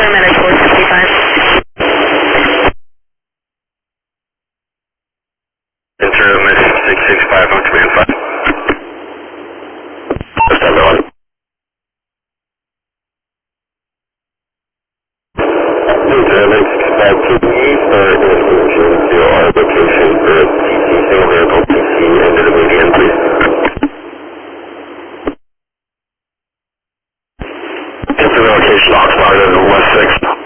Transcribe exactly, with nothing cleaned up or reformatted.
Medic four sixty-five. Enter Medic six six five on command five. That's everyone. Enter Medic six five T P for information to our location for T C single vehicle T C into the median, please. Enter the location Oxnard and West six.